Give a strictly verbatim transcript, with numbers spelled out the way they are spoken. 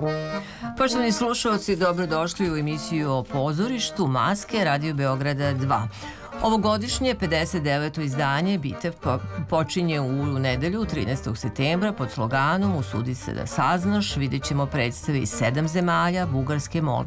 Poštovani slušalci, dobrodošli u emisiju o pozorištu Maske Radio Beograda dva. Ovogodišnje pedeset deveto izdanje Bitev počinje u nedelju trinaestog septembra pod sloganom Usudi se da saznaš. Vidjet ćemo predstave iz sedam zemalja, Bugarske, Moldavije,